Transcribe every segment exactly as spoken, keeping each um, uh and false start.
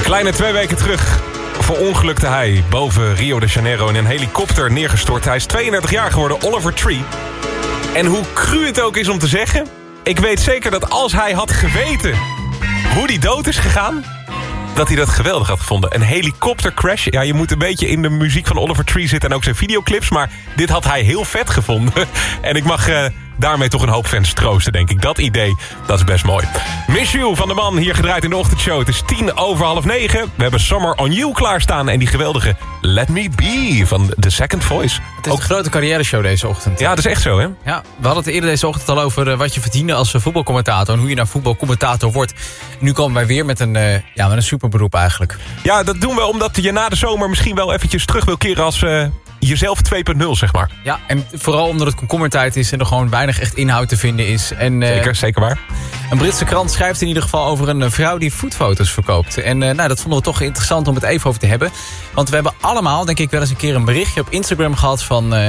Kleine twee weken terug verongelukte hij boven Rio de Janeiro in een helikopter neergestort. Hij is tweeëndertig jaar geworden, Oliver Tree. En hoe cru het ook is om te zeggen, ik weet zeker dat als hij had geweten hoe die dood is gegaan, dat hij dat geweldig had gevonden. Een helikoptercrash. Ja, je moet een beetje in de muziek van Oliver Tree zitten en ook zijn videoclips, maar dit had hij heel vet gevonden. En ik mag uh, daarmee toch een hoop fans troosten, denk ik. Dat idee, dat is best mooi. Miss You van de Man, hier gedraaid in de ochtendshow. Het is tien over half negen. We hebben Summer on You klaarstaan en die geweldige Let Me Be van The Second Voice. Het is ook een grote carrière show deze ochtend. Ja, dat is echt zo, hè? Ja, we hadden het eerder deze ochtend al over uh, wat je verdiende als uh, voetbalcommentator en hoe je nou voetbalcommentator wordt. Nu komen wij weer met een, uh, ja, met een superberoep eigenlijk. Ja, dat doen we omdat je na de zomer misschien wel eventjes terug wil keren als uh, jezelf twee punt nul, zeg maar. Ja, en vooral omdat het komkommertijd is en er gewoon weinig echt inhoud te vinden is. En, uh, zeker, zeker waar. Een Britse krant schrijft in ieder geval over een vrouw die foodfoto's verkoopt. En uh, nou, dat vonden we toch interessant om het even over te hebben. Want we hebben allemaal, denk ik, wel eens een keer een berichtje op Instagram gehad van Uh,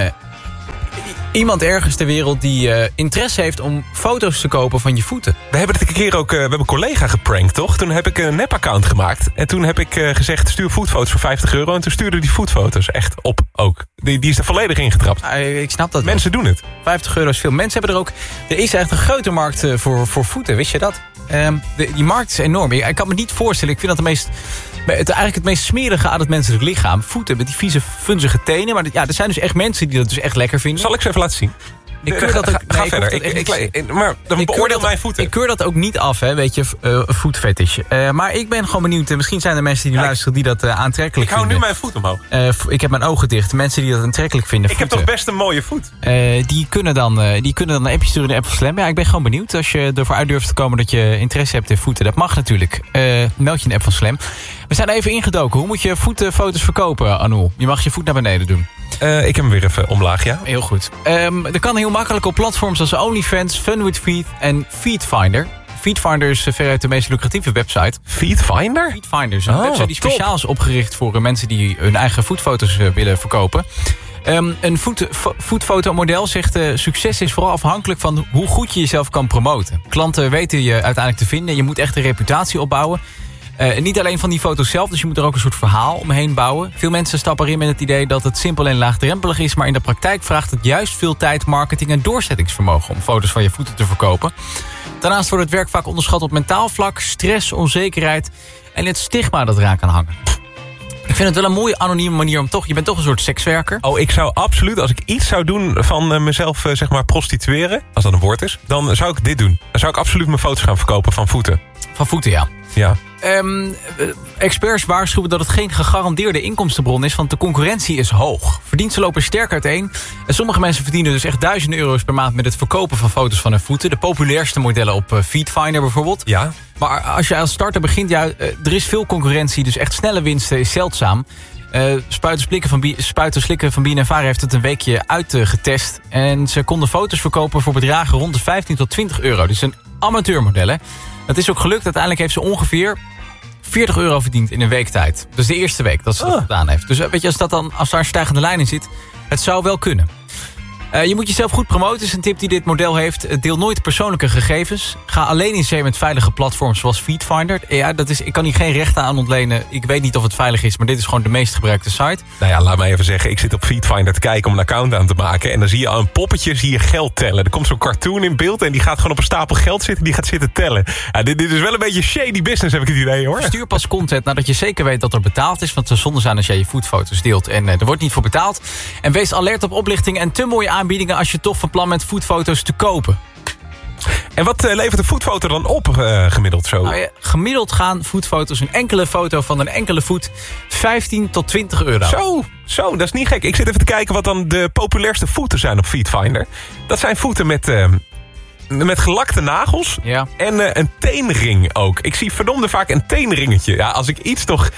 iemand ergens ter wereld die uh, interesse heeft om foto's te kopen van je voeten. We hebben het een keer ook, uh, we hebben een collega geprankt, toch? Toen heb ik een nep-account gemaakt. En toen heb ik uh, gezegd, stuur foodfoto's voor vijftig euro. En toen stuurde die foodfoto's echt op ook. Die, die is er volledig ingetrapt. Uh, ik snap dat Mensen wel. doen het. vijftig euro is veel. Mensen hebben er ook. Er is echt een grote markt uh, voor, voor voeten, wist je dat? Um, de, die markt is enorm. Ik, ik kan me niet voorstellen, ik vind dat de meest Het, eigenlijk het meest smerige aan het menselijk lichaam. Voeten met die vieze, funzige tenen. Maar ja, er zijn dus echt mensen die dat dus echt lekker vinden. Zal ik ze even laten zien? Ik keur dat ook, ga, ga nee, verder. Ik, ik, ik, ik, maar dan beoordeel mijn voeten. Ik keur dat ook niet af, hè, weet je, uh, voetfetish. Uh, maar ik ben gewoon benieuwd. Misschien zijn er mensen die ja, luisteren die dat uh, aantrekkelijk ik vinden. Ik hou nu mijn voet omhoog. Uh, ik heb mijn ogen dicht. Mensen die dat aantrekkelijk vinden. Ik voeten, heb toch best een mooie voet? Uh, die, kunnen dan, uh, die kunnen dan een appje sturen in de app van Slam. Ja, ik ben gewoon benieuwd. Als je ervoor uit durft te komen dat je interesse hebt in voeten. Dat mag natuurlijk. Uh, meld je in de app van Slam. We zijn even ingedoken. Hoe moet je voetfoto's verkopen, Anoul? Je mag je voet naar beneden doen. Uh, ik heb hem weer even omlaag, ja. Heel goed. Um, dat kan heel makkelijk op platforms als OnlyFans, Fun with Feet en Feetfinder. Feetfinder is veruit de meest lucratieve website. Feetfinder? Feetfinder is een oh, website die speciaal is opgericht voor uh, mensen die hun eigen voetfoto's uh, willen verkopen. Um, een voet, voetfotomodel zegt uh, succes is vooral afhankelijk van hoe goed je jezelf kan promoten. Klanten weten je uiteindelijk te vinden. Je moet echt een reputatie opbouwen. Uh, niet alleen van die foto's zelf, dus je moet er ook een soort verhaal omheen bouwen. Veel mensen stappen erin met het idee dat het simpel en laagdrempelig is, maar in de praktijk vraagt het juist veel tijd, marketing en doorzettingsvermogen om foto's van je voeten te verkopen. Daarnaast wordt het werk vaak onderschat op mentaal vlak, stress, onzekerheid en het stigma dat eraan kan hangen. Ik vind het wel een mooie anonieme manier om toch, je bent toch een soort sekswerker. Oh, ik zou absoluut, als ik iets zou doen van uh, mezelf, uh, zeg maar, prostitueren, als dat een woord is, dan zou ik dit doen. Dan zou ik absoluut mijn foto's gaan verkopen van voeten. Van voeten, ja. Ja. Um, experts waarschuwen dat het geen gegarandeerde inkomstenbron is, want de concurrentie is hoog. Verdiensten lopen sterk uiteen. En sommige mensen verdienen dus echt duizenden euro's per maand met het verkopen van foto's van hun voeten. De populairste modellen op uh, Feetfinder bijvoorbeeld. Ja. Maar als je als starter begint, ja, uh, er is veel concurrentie, dus echt snelle winsten is zeldzaam. Uh, spuiten, van spuiten slikken van B N N Vara heeft het een weekje uitgetest. Uh, en ze konden foto's verkopen voor bedragen rond de vijftien tot twintig euro. Dus een amateurmodel, hè. Dat is ook gelukt. Uiteindelijk heeft ze ongeveer veertig euro verdiend in een week tijd. Dus de eerste week dat ze dat oh. gedaan heeft. Dus weet je, als, dat dan, als daar een stijgende lijn in zit, het zou wel kunnen. Uh, je moet jezelf goed promoten, is een tip die dit model heeft. Deel nooit persoonlijke gegevens. Ga alleen in zee met veilige platforms zoals Feetfinder. Ja, dat is, ik kan hier geen rechten aan ontlenen. Ik weet niet of het veilig is, maar dit is gewoon de meest gebruikte site. Nou ja, laat mij even zeggen. Ik zit op Feetfinder te kijken om een account aan te maken. En dan zie je aan een poppetje zie je geld tellen. Er komt zo'n cartoon in beeld en die gaat gewoon op een stapel geld zitten. Die gaat zitten tellen. Ja, dit, dit is wel een beetje shady business, heb ik het idee, hoor. Stuur pas content nadat je zeker weet dat er betaald is. Want het zou zonde zijn als jij je voetfoto's deelt en uh, er wordt niet voor betaald. En wees alert op oplichting en te mooie aanbiedingen als je toch van plan bent voetfoto's te kopen. En wat uh, levert een voetfoto dan op uh, gemiddeld zo? Nou ja, gemiddeld gaan voetfoto's, een enkele foto van een enkele voet, vijftien tot twintig euro. Zo, zo, dat is niet gek. Ik zit even te kijken wat dan de populairste voeten zijn op Feetfinder. Dat zijn voeten met, uh, met gelakte nagels ja. en uh, een teenring ook. Ik zie verdomde vaak een teenringetje. Ja, als ik iets toch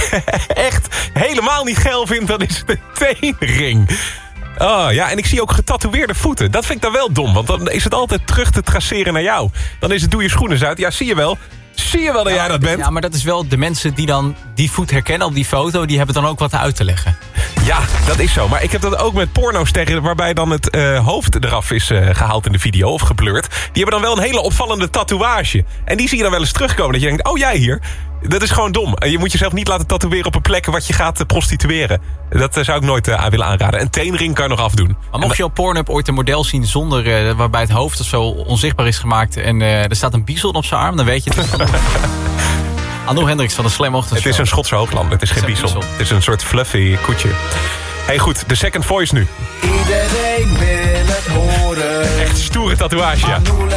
echt helemaal niet geil vind, dan is het een teenring. Oh ja, en ik zie ook getatoeëerde voeten. Dat vind ik dan wel dom, want dan is het altijd terug te traceren naar jou. Dan is het doe je schoenen uit. Ja, zie je wel. Zie je wel dat ja, jij dat bent? Ja, maar dat is wel de mensen die dan die voet herkennen op die foto... die hebben dan ook wat uit te leggen. Ja, dat is zo. Maar ik heb dat ook met pornosterren... waarbij dan het uh, hoofd eraf is uh, gehaald in de video of geblurred. Die hebben dan wel een hele opvallende tatoeage. En die zie je dan wel eens terugkomen. Dat je denkt, oh jij hier... Dat is gewoon dom. Je moet jezelf niet laten tatoeëren op een plek wat je gaat prostitueren. Dat zou ik nooit uh, willen aanraden. Een teenring kan je nog afdoen. Maar mocht je op Pornhub ooit een model zien zonder uh, waarbij het hoofd of zo onzichtbaar is gemaakt... en uh, er staat een bison op zijn arm, dan weet je het. Anouk Hendricks van de Slam Ochtendshow. Het is een Schotse hoogland, het is geen bison. bison. Het is een soort fluffy koetje. Hey goed, de second voice nu. Iedereen wil het horen. Echt stoere tatoeage, ja.